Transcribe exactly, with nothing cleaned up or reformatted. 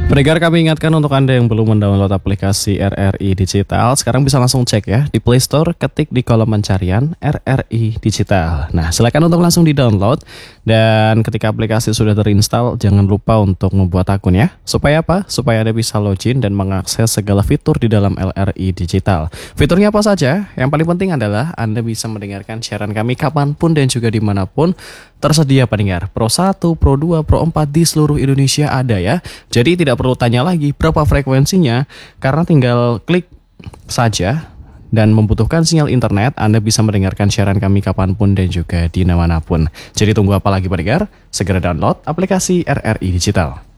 Pendengar, kami ingatkan untuk Anda yang belum mendownload aplikasi R R I Digital, sekarang bisa langsung cek ya di Play Store, ketik di kolom pencarian R R I Digital. Nah, silakan untuk langsung di-download, dan ketika aplikasi sudah terinstall, jangan lupa untuk membuat akun ya. Supaya apa? Supaya Anda bisa login dan mengakses segala fitur di dalam R R I Digital. Fiturnya apa saja? Yang paling penting adalah Anda bisa mendengarkan siaran kami kapanpun dan juga dimanapun. Tersedia pendengar Pro satu, Pro dua, Pro empat di seluruh Indonesia ada ya. Jadi tidak perlu tanya lagi berapa frekuensinya, karena tinggal klik saja dan membutuhkan sinyal internet, Anda bisa mendengarkan siaran kami kapanpun dan juga di manapun. Jadi tunggu apa lagi pendengar? Segera download aplikasi R R I Digital.